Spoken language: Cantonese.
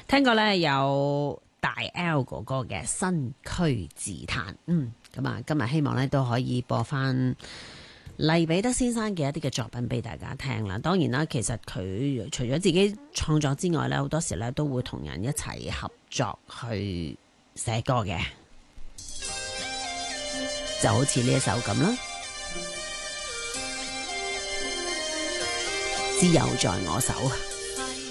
聽過咧有大 L 哥哥嘅新區自彈，咁啊，今日希望咧都可以播翻黎彼得先生嘅一啲嘅作品俾大家聽啦。當然啦，其實佢除咗自己創作之外咧，好多時咧都會同人一齊合作去寫歌嘅，就好似呢一首咁啦，只有在我手。